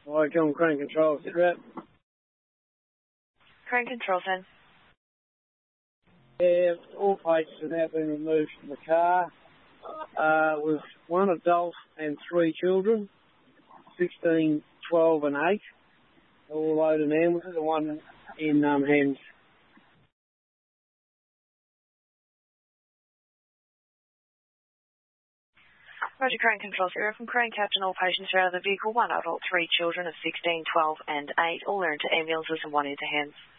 I come Crane Control, sit rep. Crane Control, 10. Yeah, all patients have now been removed from the car, with one adult and 3 children, 16, 12 and 8, all loaded in ambulances and one in hands. Roger, Crane Control, 0 from Crane Captain. All patients are out of the vehicle, 1 adult, 3 children of 16, 12 and 8. All are into ambulances and 1 into hands.